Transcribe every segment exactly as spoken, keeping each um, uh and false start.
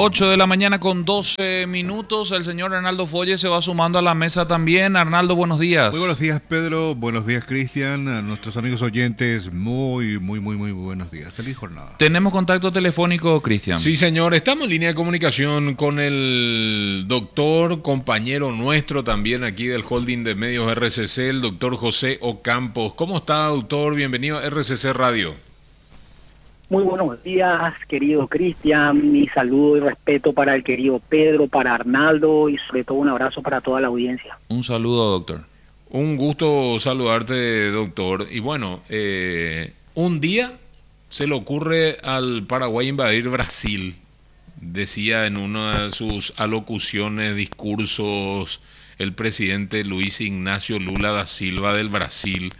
ocho de la mañana con doce minutos. El señor Arnaldo Folle se va sumando a la mesa también. Arnaldo, buenos días. Muy buenos días, Pedro. Buenos días, Cristian. A nuestros amigos oyentes, muy, muy, muy, muy buenos días. Feliz jornada. Tenemos contacto telefónico, Cristian. Sí, señor. Estamos en línea de comunicación con el doctor, compañero nuestro también aquí del holding de medios R C C, el doctor José Ocampos. ¿Cómo está, doctor? Bienvenido a R C C Radio. Muy buenos días, querido Cristian. Mi saludo y respeto para el querido Pedro, para Arnaldo y sobre todo un abrazo para toda la audiencia. Un saludo, doctor. Un gusto saludarte, doctor. Y bueno, eh, un día se le ocurre al Paraguay invadir Brasil. Decía en una de sus alocuciones, discursos, el presidente Luis Ignacio Lula da Silva del Brasil,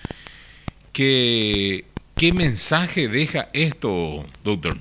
que... ¿Qué mensaje deja esto, doctor?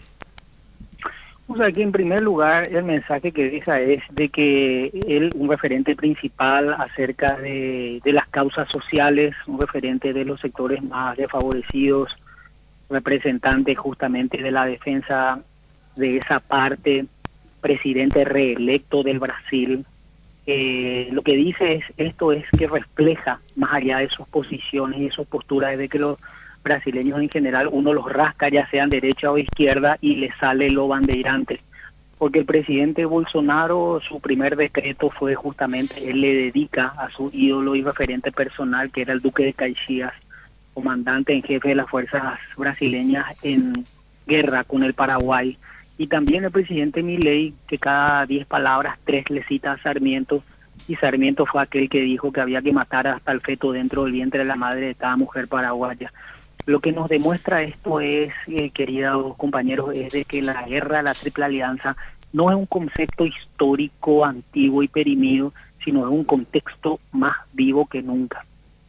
O sea, que en primer lugar el mensaje que deja es de que él, un referente principal acerca de, de las causas sociales, un referente de los sectores más desfavorecidos, representante justamente de la defensa de esa parte, presidente reelecto del Brasil, eh, lo que dice es esto es que refleja, más allá de sus posiciones y sus posturas, de que los brasileños en general, uno los rasca ya sean derecha o izquierda y le sale lo bandeirante, porque el presidente Bolsonaro, su primer decreto fue justamente, él le dedica a su ídolo y referente personal, que era el Duque de Caxias, comandante en jefe de las fuerzas brasileñas en guerra con el Paraguay, y también el presidente Milei, que cada diez palabras, tres le cita a Sarmiento, y Sarmiento fue aquel que dijo que había que matar hasta el feto dentro del vientre de la madre de cada mujer paraguaya. Lo que nos demuestra esto es, eh, queridos compañeros, es de que la guerra de la Triple Alianza no es un concepto histórico, antiguo y perimido, sino es un contexto más vivo que nunca.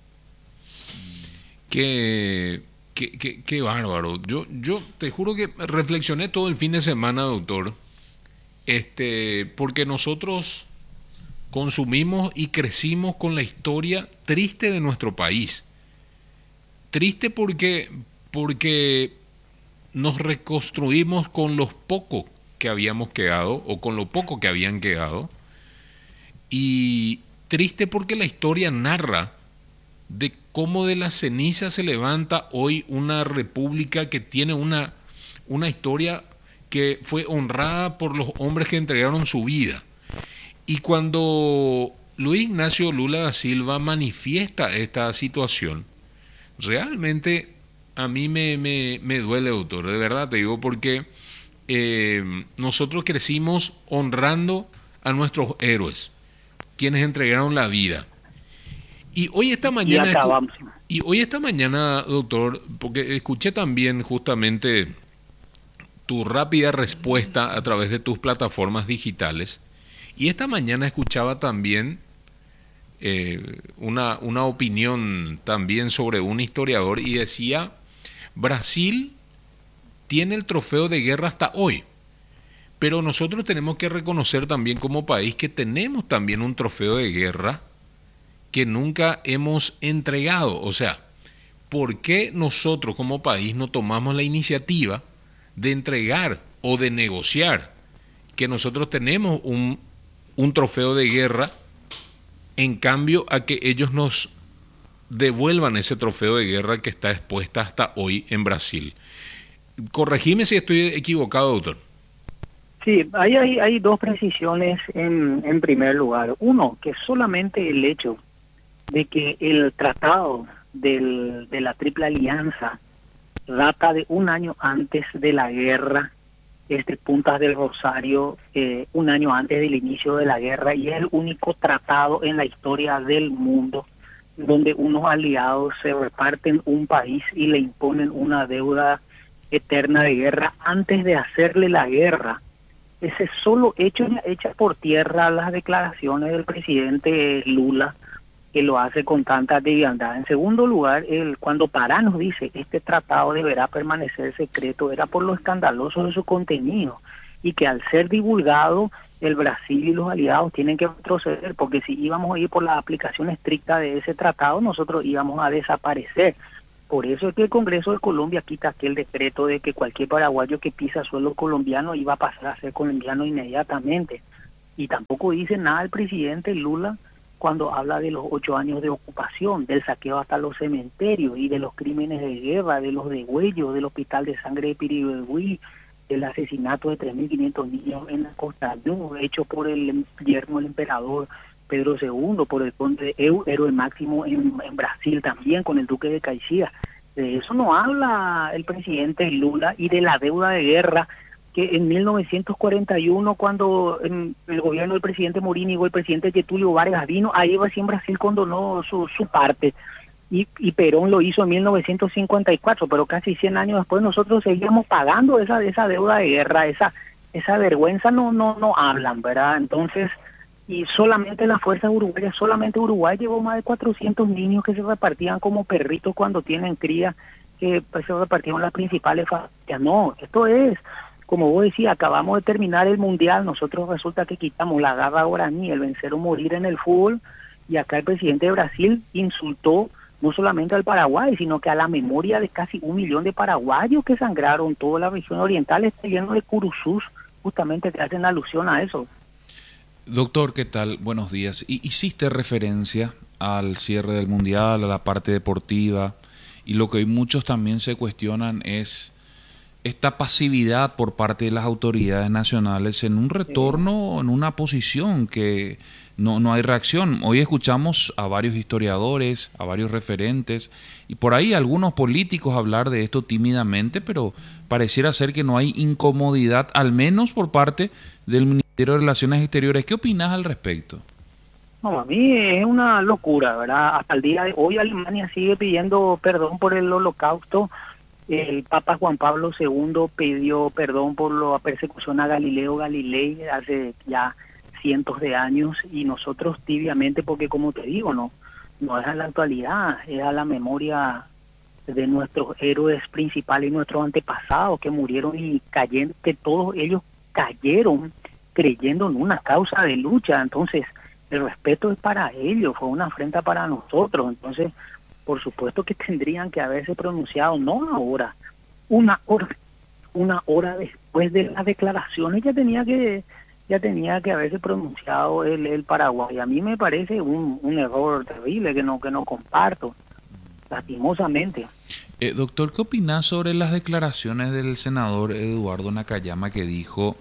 Qué, qué, qué, qué bárbaro. Yo, yo te juro que reflexioné todo el fin de semana, doctor, este, porque nosotros consumimos y crecimos con la historia triste de nuestro país. Triste porque, porque nos reconstruimos con los pocos que habíamos quedado o con lo poco que habían quedado. Y triste porque la historia narra de cómo de la ceniza se levanta hoy una república que tiene una, una historia que fue honrada por los hombres que entregaron su vida. Y cuando Luis Ignacio Lula da Silva manifiesta esta situación, realmente a mí me, me, me duele, doctor, de verdad te digo, porque eh, nosotros crecimos honrando a nuestros héroes, quienes entregaron la vida. Y hoy esta mañana, y, y hoy esta mañana, doctor, porque escuché también justamente tu rápida respuesta a través de tus plataformas digitales, y esta mañana escuchaba también Eh, una, una opinión también sobre un historiador y decía, Brasil tiene el trofeo de guerra hasta hoy, pero nosotros tenemos que reconocer también como país que tenemos también un trofeo de guerra que nunca hemos entregado. O sea, ¿por qué nosotros como país no tomamos la iniciativa de entregar o de negociar que nosotros tenemos un, un trofeo de guerra, en cambio a que ellos nos devuelvan ese trofeo de guerra que está expuesta hasta hoy en Brasil? Corregime si estoy equivocado, doctor. Sí, hay, hay, hay dos precisiones en, en primer lugar. Uno, que solamente el hecho de que el tratado del, de la Triple Alianza data de un año antes de la guerra, este Puntas del Rosario, eh, un año antes del inicio de la guerra, y es el único tratado en la historia del mundo donde unos aliados se reparten un país y le imponen una deuda eterna de guerra antes de hacerle la guerra. Ese solo hecho echa por tierra las declaraciones del presidente Lula, que lo hace con tanta liviandad. En segundo lugar, el, cuando Pará nos dice este tratado deberá permanecer secreto, era por lo escandaloso de su contenido, y que al ser divulgado, el Brasil y los aliados tienen que retroceder, porque si íbamos a ir por la aplicación estricta de ese tratado, nosotros íbamos a desaparecer. Por eso es que el Congreso de Colombia quita aquel decreto de que cualquier paraguayo que pisa suelo colombiano iba a pasar a ser colombiano inmediatamente. Y tampoco dice nada el presidente Lula cuando habla de los ocho años de ocupación, del saqueo hasta los cementerios y de los crímenes de guerra, de los degüellos, del hospital de sangre de Pirigüí, del asesinato de tres mil quinientos niños en la Costa Rica, hecho por el yerno del emperador Pedro segundo, por el conde Eu, héroe máximo en, en Brasil también, con el duque de Caxias. De eso no habla el presidente Lula, y de la deuda de guerra que en mil novecientos cuarenta y uno, cuando en el gobierno del presidente Morínigo, el presidente Getúlio Vargas vino, ahí recién Brasil condonó su, su parte, y, y Perón lo hizo en mil novecientos cincuenta y cuatro, pero casi cien años después nosotros seguíamos pagando esa esa deuda de guerra, esa esa vergüenza no no no hablan, ¿verdad? Entonces, y solamente las fuerzas uruguayas, solamente Uruguay llevó más de cuatrocientos niños que se repartían como perritos cuando tienen cría, que pues, se repartieron las principales familias. No, esto es, como vos decías, acabamos de terminar el Mundial, nosotros resulta que quitamos la garra guaraní, el vencer o morir en el fútbol, y acá el presidente de Brasil insultó no solamente al Paraguay, sino que a la memoria de casi un millón de paraguayos que sangraron toda la región oriental, está lleno de curuzús, justamente que hacen alusión a eso. Doctor, ¿qué tal? Buenos días. Y hiciste referencia al cierre del Mundial, a la parte deportiva, y lo que hoy muchos también se cuestionan es esta pasividad por parte de las autoridades nacionales en un retorno, en una posición que no, no hay reacción. Hoy escuchamos a varios historiadores, a varios referentes, y por ahí algunos políticos hablar de esto tímidamente, pero pareciera ser que no hay incomodidad, al menos por parte del Ministerio de Relaciones Exteriores. ¿Qué opinas al respecto? No, a mí es una locura, ¿verdad? Hasta el día de hoy Alemania sigue pidiendo perdón por el holocausto. El Papa Juan Pablo segundo pidió perdón por la persecución a Galileo Galilei hace ya cientos de años, y nosotros tibiamente, porque como te digo, no no es a la actualidad, es a la memoria de nuestros héroes principales y nuestros antepasados que murieron y cayeron, que todos ellos cayeron creyendo en una causa de lucha. Entonces el respeto es para ellos, fue una afrenta para nosotros. Entonces, por supuesto que tendrían que haberse pronunciado, no ahora, una hora, una hora después de las declaraciones ya tenía que ya tenía que haberse pronunciado el, el Paraguay. A mí me parece un, un error terrible que no que no comparto, lastimosamente. Eh, doctor, ¿qué opinás sobre las declaraciones del senador Eduardo Nakayama, que dijo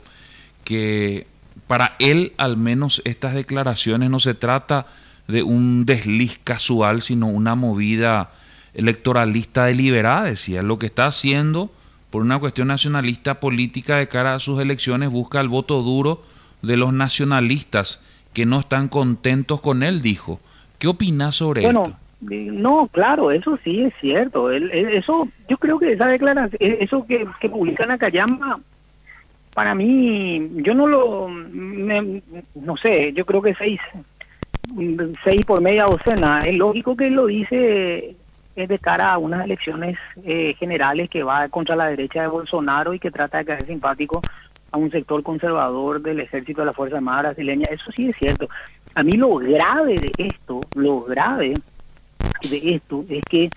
que para él al menos estas declaraciones no se trata de un desliz casual, sino una movida electoralista deliberada? Decía, lo que está haciendo por una cuestión nacionalista política de cara a sus elecciones, busca el voto duro de los nacionalistas que no están contentos con él, dijo. ¿Qué opinás sobre bueno, esto? No, claro, eso sí es cierto. Él, él, eso, yo creo que esa declaración, eso que, que publica Nakayama, para mí, yo no lo, me, no sé, yo creo que seis, seis por media docena. Es lógico que él lo dice es de cara a unas elecciones eh, generales que va contra la derecha de Bolsonaro y que trata de caer simpático a un sector conservador del ejército de la Fuerza Armada brasileña. Eso sí es cierto. A mí lo grave de esto, lo grave de esto es que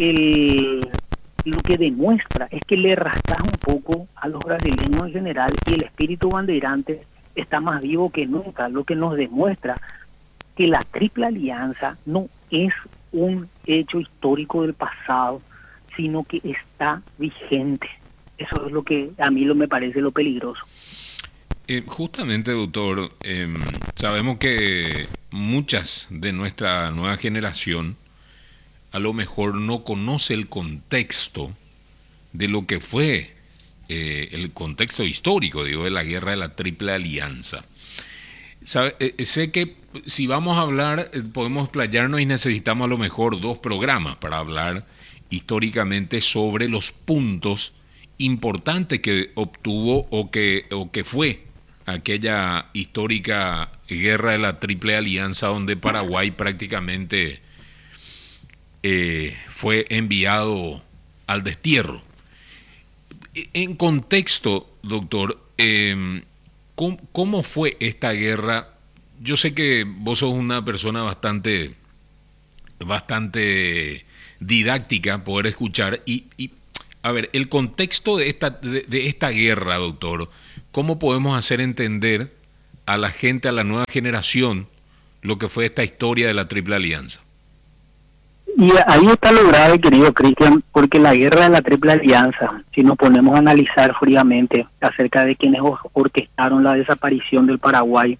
el, lo que demuestra es que le rascas un poco a los brasileños en general, y el espíritu bandeirante está más vivo que nunca, lo que nos demuestra que la Triple Alianza no es un hecho histórico del pasado, sino que está vigente. Eso es lo que a mí lo me parece lo peligroso. Eh, justamente, doctor, eh, sabemos que muchas de nuestra nueva generación a lo mejor no conoce el contexto de lo que fue eh, el contexto histórico, digo, de la guerra de la Triple Alianza. Sabe, eh, sé que si vamos a hablar, eh, podemos explayarnos y necesitamos a lo mejor dos programas para hablar históricamente sobre los puntos importantes que obtuvo o que, o que fue aquella histórica guerra de la Triple Alianza, donde Paraguay prácticamente eh, fue enviado al destierro. En contexto, doctor, eh, ¿cómo, ¿cómo fue esta guerra? Yo sé que vos sos una persona bastante, bastante didáctica poder escuchar y, y a ver, el contexto de esta, de, de esta guerra, doctor, ¿cómo podemos hacer entender a la gente, a la nueva generación, lo que fue esta historia de la Triple Alianza? Y ahí está lo grave, querido Cristian, porque la guerra de la Triple Alianza, si nos ponemos a analizar fríamente acerca de quienes orquestaron la desaparición del Paraguay,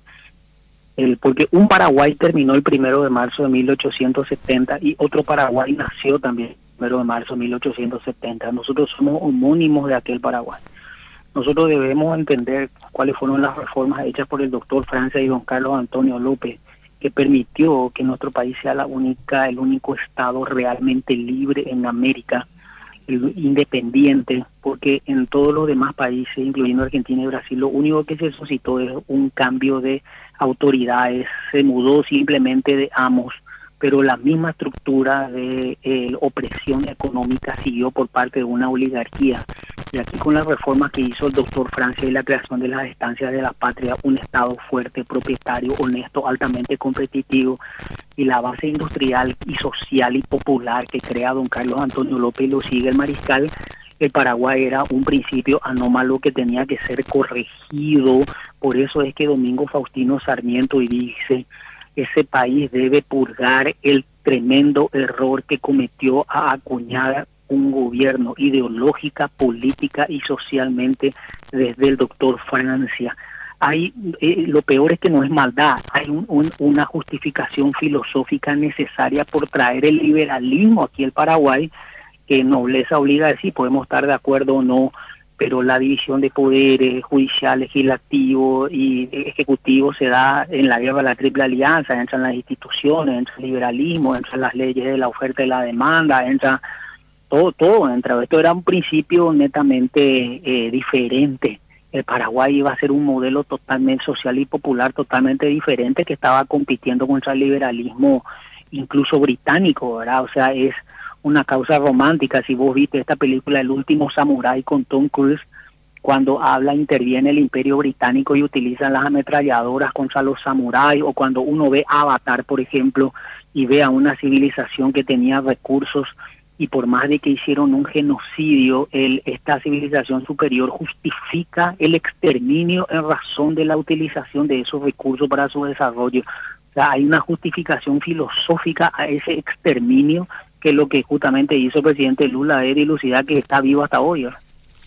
el, porque un Paraguay terminó el primero de marzo de mil ochocientos setenta y otro Paraguay nació también el primero de marzo de mil ochocientos setenta. Nosotros somos homónimos de aquel Paraguay. Nosotros debemos entender cuáles fueron las reformas hechas por el doctor Francia y don Carlos Antonio López, que permitió que nuestro país sea la única, el único estado realmente libre en América, el, independiente, porque en todos los demás países, incluyendo Argentina y Brasil, lo único que se suscitó es un cambio de autoridades, se mudó simplemente de amos, pero la misma estructura de eh, opresión económica siguió por parte de una oligarquía. Y aquí con las reformas que hizo el doctor Francia y la creación de las estancias de la patria, un Estado fuerte, propietario, honesto, altamente competitivo, y la base industrial y social y popular que crea don Carlos Antonio López y lo sigue el mariscal, el Paraguay era un principio anómalo que tenía que ser corregido. Por eso es que Domingo Faustino Sarmiento dice: ese país debe purgar el tremendo error que cometió a acuñar un gobierno ideológica, política y socialmente desde el doctor Francia. Hay eh, lo peor es que no es maldad, hay un, un, una justificación filosófica necesaria por traer el liberalismo aquí al Paraguay, que nobleza obliga a decir, podemos estar de acuerdo o no, pero la división de poderes judicial, legislativo y ejecutivo se da en la guerra de la Triple Alianza. Entran las instituciones, entra el liberalismo, entran las leyes de la oferta y la demanda, entra todo, todo entra. Esto era un principio netamente eh, diferente. El Paraguay iba a ser un modelo totalmente social y popular, totalmente diferente, que estaba compitiendo contra el liberalismo incluso británico, ¿verdad? O sea, es una causa romántica. Si vos viste esta película El último samurái con Tom Cruise, cuando habla, interviene el Imperio Británico y utilizan las ametralladoras contra los samuráis, o cuando uno ve Avatar, por ejemplo, y ve a una civilización que tenía recursos y por más de que hicieron un genocidio, el, esta civilización superior justifica el exterminio en razón de la utilización de esos recursos para su desarrollo. O sea, hay una justificación filosófica a ese exterminio, que es lo que justamente hizo el presidente Lula, de dilucidar, que está vivo hasta hoy, ¿verdad?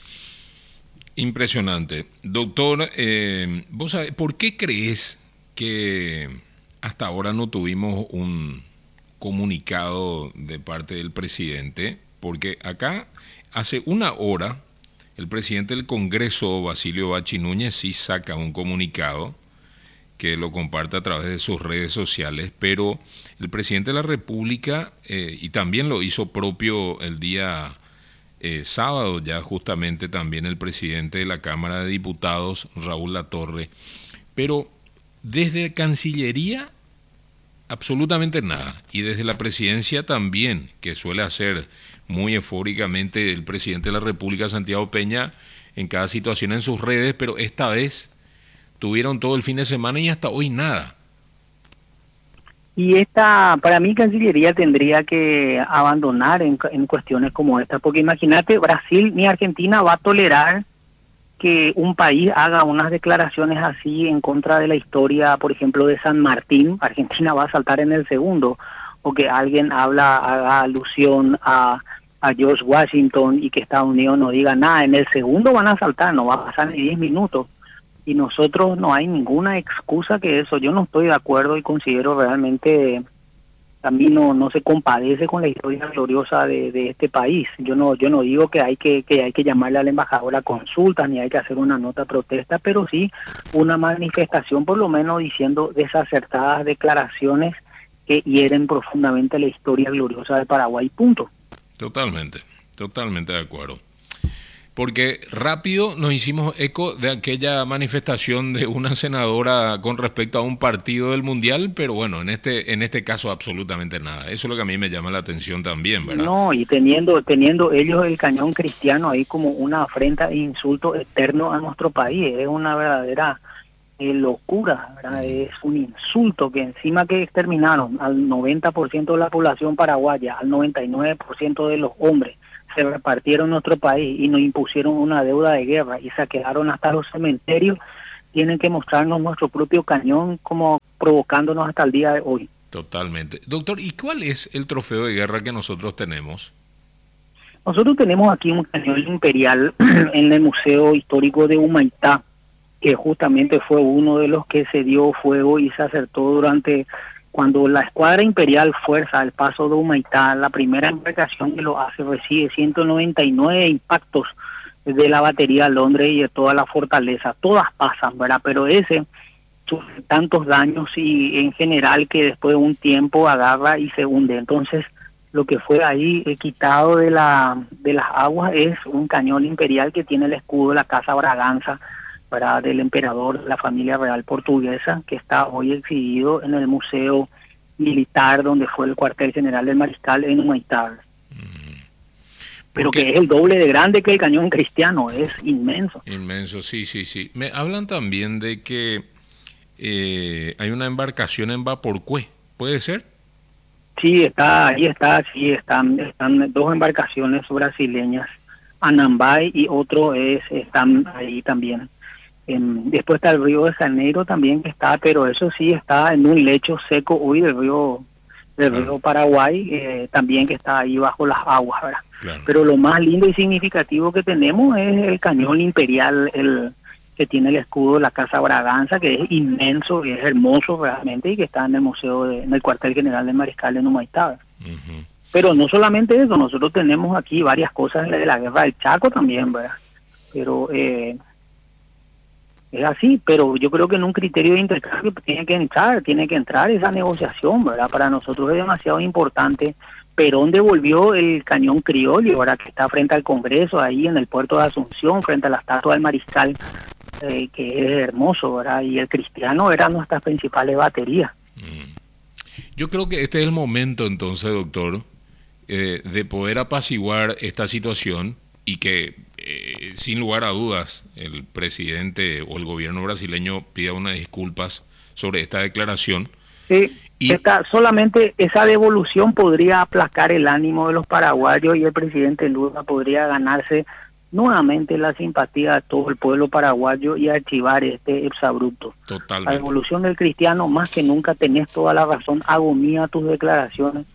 Impresionante. Doctor, eh, ¿vos sabés, por qué crees que hasta ahora no tuvimos un comunicado de parte del presidente? Porque acá, hace una hora, el presidente del Congreso, Basilio Bachi Núñez, sí saca un comunicado que lo comparte a través de sus redes sociales, pero el presidente de la República, eh, y también lo hizo propio el día eh, sábado, ya justamente también el presidente de la Cámara de Diputados, Raúl Latorre, pero desde Cancillería absolutamente nada, y desde la presidencia también, que suele hacer muy eufóricamente el presidente de la República, Santiago Peña, en cada situación en sus redes, pero esta vez tuvieron todo el fin de semana y hasta hoy nada. Y esta, para mí, Cancillería tendría que abandonar en, en cuestiones como esta, porque imagínate, Brasil ni Argentina va a tolerar que un país haga unas declaraciones así en contra de la historia, por ejemplo, de San Martín. Argentina va a saltar en el segundo, o que alguien habla, haga alusión a, a George Washington y que Estados Unidos no diga nada. En el segundo van a saltar, no va a pasar ni diez minutos. Y nosotros no hay ninguna excusa que eso. Yo no estoy de acuerdo y considero realmente, a mí no no se compadece con la historia gloriosa de, de este país. Yo no yo no digo que hay que que hay que llamarle al embajador a consulta ni hay que hacer una nota de protesta, pero sí una manifestación, por lo menos diciendo desacertadas declaraciones que hieren profundamente la historia gloriosa de Paraguay, punto. Totalmente, totalmente de acuerdo. Porque rápido nos hicimos eco de aquella manifestación de una senadora con respecto a un partido del Mundial, pero bueno, en este en este caso absolutamente nada. Eso es lo que a mí me llama la atención también, ¿verdad? No, y teniendo teniendo ellos el cañón cristiano ahí como una afrenta e insulto eterno a nuestro país, es una verdadera eh, locura, ¿verdad? Es un insulto que encima que exterminaron al noventa por ciento de la población paraguaya, al noventa y nueve por ciento de los hombres, se repartieron nuestro país y nos impusieron una deuda de guerra y saquearon hasta los cementerios, tienen que mostrarnos nuestro propio cañón como provocándonos hasta el día de hoy. Totalmente. Doctor, ¿y cuál es el trofeo de guerra que nosotros tenemos? Nosotros tenemos aquí un cañón imperial en el Museo Histórico de Humaitá, que justamente fue uno de los que se dio fuego y se acertó durante cuando la escuadra imperial fuerza el paso de Humaitá. La primera embarcación que lo hace recibe ciento noventa y nueve impactos de la batería de Londres y de toda la fortaleza. Todas pasan, ¿verdad? Pero ese sufre tantos daños y en general que después de un tiempo agarra y se hunde. Entonces, lo que fue ahí eh, quitado de la de las aguas es un cañón imperial que tiene el escudo de la Casa Braganza, ¿verdad?, del emperador de la familia real portuguesa, que está hoy exhibido en el Museo Militar, donde fue el cuartel general del Mariscal en Humaitá. Mm. Pero que es el doble de grande que el cañón cristiano, es inmenso. Inmenso, sí, sí, sí. Me hablan también de que eh, hay una embarcación en Vaporcué, ¿puede ser? Sí, está, ahí está, sí, están, están dos embarcaciones brasileñas, Anambay y otro es, están ahí también. En, después está el río de Janeiro también que está, pero eso sí está en un lecho seco hoy del río del claro. río Paraguay, eh, también que está ahí bajo las aguas, ¿verdad? Claro. Pero lo más lindo y significativo que tenemos es el cañón imperial, el que tiene el escudo de la Casa Braganza, que es inmenso y es hermoso realmente y que está en el museo, de, en el cuartel general del Mariscal de Humaitá. Uh-huh. Pero no solamente eso, nosotros tenemos aquí varias cosas de la Guerra del Chaco también, ¿verdad? Pero eh, es así, pero yo creo que en un criterio de intercambio tiene que entrar, tiene que entrar esa negociación, ¿verdad? Para nosotros es demasiado importante. Perón devolvió el cañón criollo, ¿verdad?, que está frente al Congreso, ahí en el puerto de Asunción, frente a la estatua del Mariscal, eh, que es hermoso, ¿verdad? Y el cristiano eran nuestras principales baterías. Mm. Yo creo que este es el momento entonces, doctor, eh, de poder apaciguar esta situación y que, eh, sin lugar a dudas, el presidente o el gobierno brasileño pida unas disculpas sobre esta declaración. Sí, y esta, solamente esa devolución podría aplacar el ánimo de los paraguayos y el presidente Lula podría ganarse nuevamente la simpatía de todo el pueblo paraguayo y archivar este exabrupto. Totalmente. La devolución del cristiano, más que nunca tenés toda la razón, hago mía tus declaraciones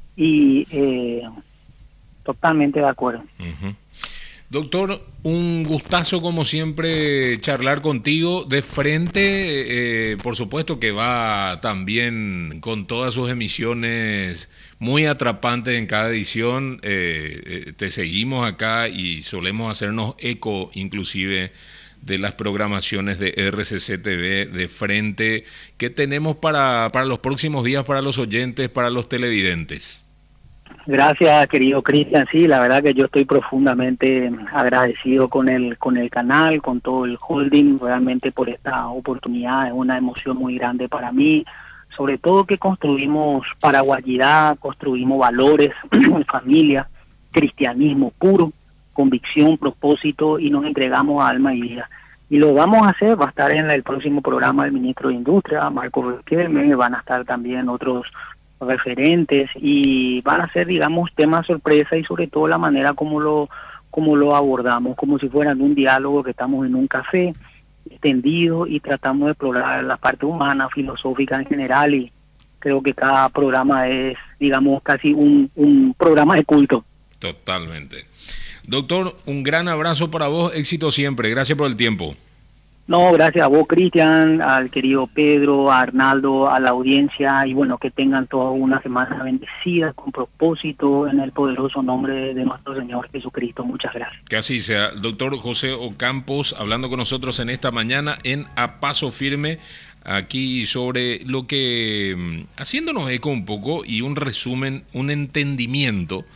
y eh, totalmente de acuerdo. Uh-huh. Doctor, un gustazo como siempre charlar contigo de frente, eh, por supuesto que va también con todas sus emisiones muy atrapantes en cada edición, eh, eh, te seguimos acá y solemos hacernos eco inclusive de las programaciones de R C C T V de frente. ¿Qué tenemos para, para los próximos días, para los oyentes, para los televidentes? Gracias, querido Cristian. Sí, la verdad que yo estoy profundamente agradecido con el con el canal, con todo el holding, realmente por esta oportunidad. Es una emoción muy grande para mí, sobre todo que construimos paraguayidad, construimos valores, familia, cristianismo puro, convicción, propósito y nos entregamos alma y vida. Y lo vamos a hacer, va a estar en el próximo programa del ministro de Industria, Marco Riquelme, van a estar también otros referentes y van a ser, digamos, temas sorpresa y sobre todo la manera como lo como lo abordamos, como si fueran un diálogo que estamos en un café extendido y tratamos de explorar la parte humana, filosófica en general y creo que cada programa es, digamos, casi un, un programa de culto. Totalmente. Doctor, un gran abrazo para vos, éxito siempre, gracias por el tiempo. No, gracias a vos, Cristian, al querido Pedro, a Arnaldo, a la audiencia, y bueno, que tengan toda una semana bendecida, con propósito, en el poderoso nombre de nuestro Señor Jesucristo. Muchas gracias. Que así sea. Doctor José Ocampos, hablando con nosotros en esta mañana en A Paso Firme, aquí sobre lo que, haciéndonos eco un poco y un resumen, un entendimiento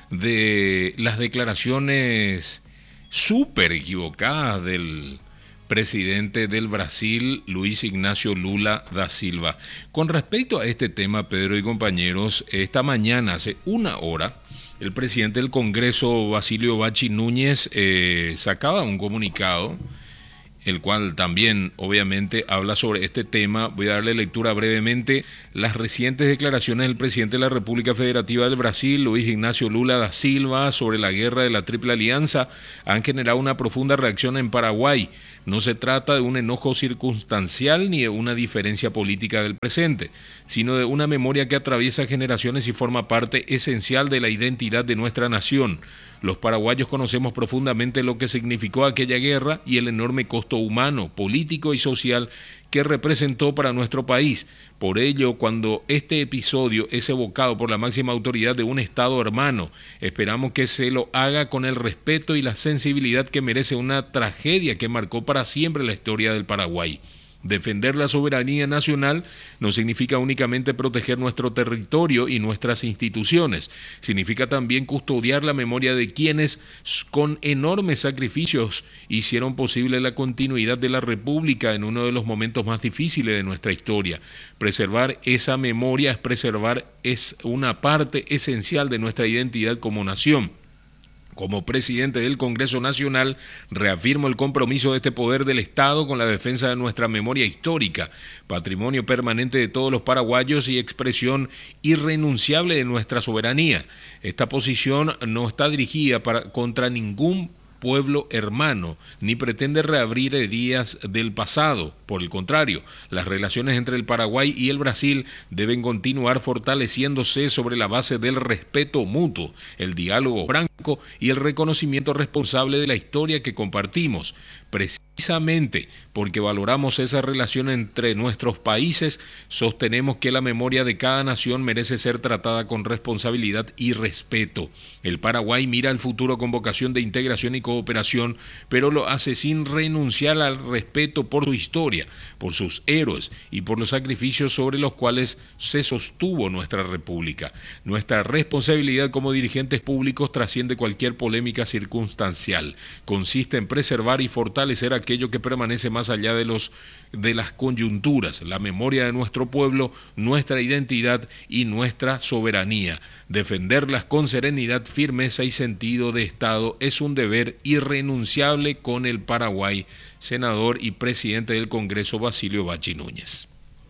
de las declaraciones súper equivocadas del presidente del Brasil, Luis Ignacio Lula da Silva. Con respecto a este tema, Pedro y compañeros, esta mañana, hace una hora, el presidente del Congreso, Basilio Bacci Núñez, eh, sacaba un comunicado el cual también obviamente habla sobre este tema. Voy a darle lectura brevemente. Las recientes declaraciones del presidente de la República Federativa del Brasil, Luis Ignacio Lula da Silva, sobre la guerra de la Triple Alianza han generado una profunda reacción en Paraguay. No se trata de un enojo circunstancial ni de una diferencia política del presente, sino de una memoria que atraviesa generaciones y forma parte esencial de la identidad de nuestra nación. Los paraguayos conocemos profundamente lo que significó aquella guerra y el enorme costo humano, político y social que representó para nuestro país. Por ello, cuando este episodio es evocado por la máxima autoridad de un Estado hermano, esperamos que se lo haga con el respeto y la sensibilidad que merece una tragedia que marcó para siempre la historia del Paraguay. Defender la soberanía nacional no significa únicamente proteger nuestro territorio y nuestras instituciones, significa también custodiar la memoria de quienes con enormes sacrificios hicieron posible la continuidad de la República en uno de los momentos más difíciles de nuestra historia. Preservar esa memoria es preservar es una parte esencial de nuestra identidad como nación. Como presidente del Congreso Nacional, reafirmo el compromiso de este poder del Estado con la defensa de nuestra memoria histórica, patrimonio permanente de todos los paraguayos y expresión irrenunciable de nuestra soberanía. Esta posición no está dirigida para, contra ningún pueblo hermano, ni pretende reabrir heridas del pasado. Por el contrario, las relaciones entre el Paraguay y el Brasil deben continuar fortaleciéndose sobre la base del respeto mutuo, el diálogo franco y el reconocimiento responsable de la historia que compartimos. Precisamente porque valoramos esa relación entre nuestros países, sostenemos que la memoria de cada nación merece ser tratada con responsabilidad y respeto. El Paraguay mira al futuro con vocación de integración y cooperación, pero lo hace sin renunciar al respeto por su historia, por sus héroes y por los sacrificios sobre los cuales se sostuvo nuestra república. Nuestra responsabilidad como dirigentes públicos trasciende cualquier polémica circunstancial. Consiste en preservar y fortalecer aquello que permanece más allá de los de las coyunturas, la memoria de nuestro pueblo, nuestra identidad y nuestra soberanía. Defenderlas con serenidad, firmeza y sentido de Estado es un deber irrenunciable con el Paraguay. Senador y presidente del Congreso, Basilio Bachi Núñez.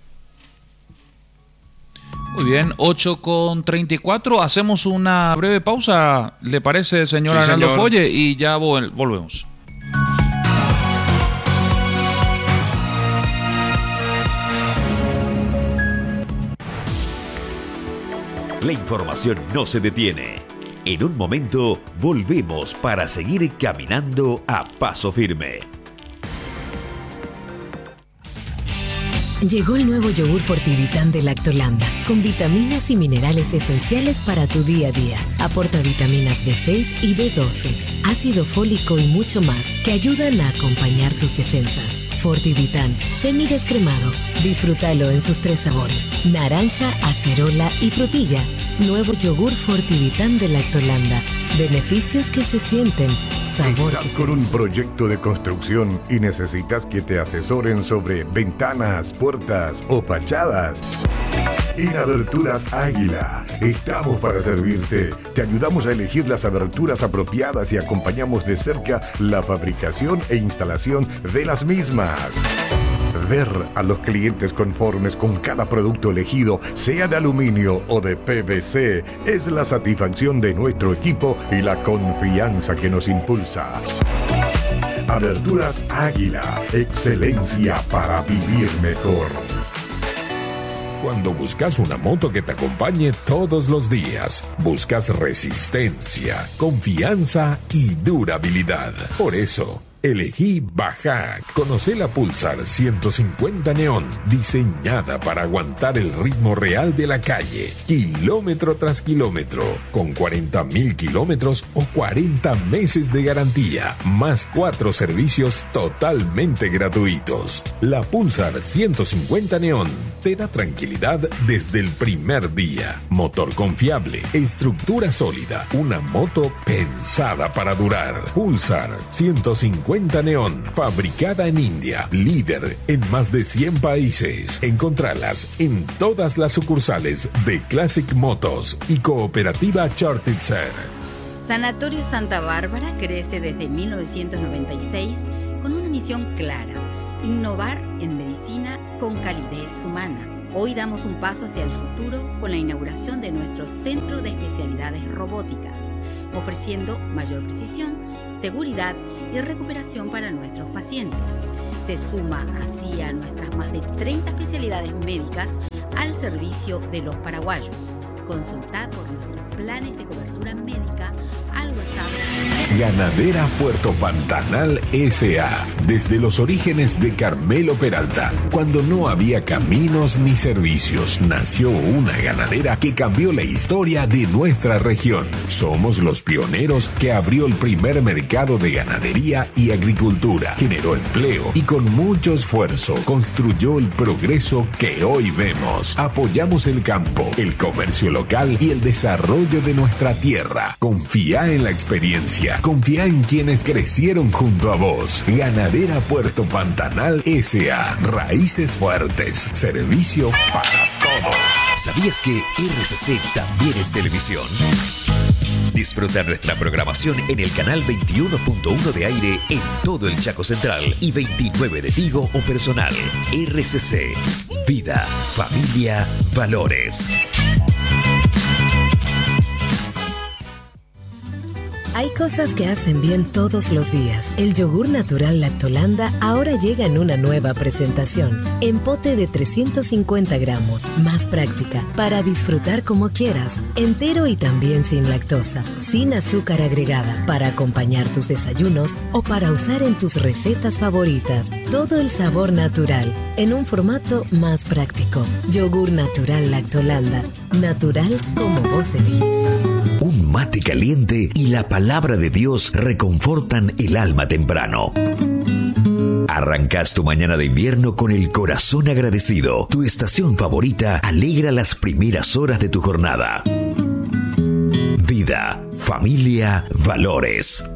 Muy bien, ocho con treinta y cuatro, hacemos una breve pausa, ¿le parece, señor Sí, Arnaldo señor. Folle? Y ya vol- volvemos. La información no se detiene. En un momento volvemos para seguir caminando a paso firme. Llegó el nuevo yogur Fortivitán de Lactolanda, con vitaminas y minerales esenciales para tu día a día. Aporta vitaminas B seis y B doce, ácido fólico y mucho más que ayudan a acompañar tus defensas. Fortivitán, semidescremado. Disfrútalo en sus tres sabores: naranja, acerola y frutilla. Nuevo yogur Fortivitán de Lactolanda. Beneficios que se sienten, sabor que ¿Estás se con un disfruta. proyecto de construcción y necesitas que te asesoren sobre ventanas, puertas o fachadas? En Aberturas Águila estamos para servirte. Te ayudamos a elegir las aberturas apropiadas y acompañamos de cerca la fabricación e instalación de las mismas. Ver a los clientes conformes con cada producto elegido, sea de aluminio o de P V C, es la satisfacción de nuestro equipo y la confianza que nos impulsa. Aberturas Águila, excelencia para vivir mejor. Cuando buscas una moto que te acompañe todos los días, buscas resistencia, confianza y durabilidad. Por eso, elegí Bajac. Conoce la Pulsar ciento cincuenta Neon, diseñada para aguantar el ritmo real de la calle, kilómetro tras kilómetro, con cuarenta mil kilómetros o cuarenta meses de garantía, más cuatro servicios totalmente gratuitos. La Pulsar ciento cincuenta Neon te da tranquilidad desde el primer día. Motor confiable, estructura sólida, una moto pensada para durar. Pulsar ciento cincuenta Neon, fabricada en India, líder en más de cien países. Encontralas en todas las sucursales de Classic Motos y Cooperativa Chartitzer. Sanatorio Santa Bárbara crece desde mil novecientos noventa y seis con una misión clara: innovar en medicina con calidez humana. Hoy damos un paso hacia el futuro con la inauguración de nuestro Centro de Especialidades Robóticas, ofreciendo mayor precisión, seguridad y recuperación para nuestros pacientes. Se suma así a nuestras más de treinta especialidades médicas al servicio de los paraguayos. Consultad por nuestros planes de cobertura médica al WhatsApp. Ganadera Puerto Pantanal S A Desde los orígenes de Carmelo Peralta, cuando no había caminos ni servicios, nació una ganadera que cambió la historia de nuestra región. Somos los pioneros que abrió el primer mercado de ganadería y agricultura, generó empleo y con mucho esfuerzo construyó el progreso que hoy vemos. Apoyamos el campo, el comercio local y el desarrollo de nuestra tierra. Confía en la experiencia, confía en quienes crecieron junto a vos. Ganadera Puerto Pantanal S A Raíces fuertes, servicio para todos. ¿Sabías que R C C también es televisión? Disfruta nuestra programación en el canal veintiuno punto uno de aire en todo el Chaco Central y veintinueve de Tigo o personal. R C C, vida, familia, valores. Hay cosas que hacen bien todos los días. El yogur natural Lactolanda ahora llega en una nueva presentación. En pote de trescientos cincuenta gramos, más práctica, para disfrutar como quieras. Entero y también sin lactosa, sin azúcar agregada, para acompañar tus desayunos o para usar en tus recetas favoritas. Todo el sabor natural, en un formato más práctico. Yogur natural Lactolanda. Natural como vos elegís. Un mate caliente y la palabra de Dios reconfortan el alma temprano. Arrancás tu mañana de invierno con el corazón agradecido. Tu estación favorita alegra las primeras horas de tu jornada. Vida, familia, valores.